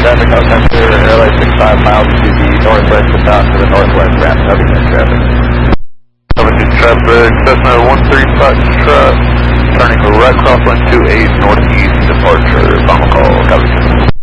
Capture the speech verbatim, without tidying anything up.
traffic, I'll center L A sixty-five miles to the northwest and south to the northwest, ramp heavy traffic. Seventy traffic, Cessna one three Foxtrot, turning right crosswind two eight northeast departure, final call, copy.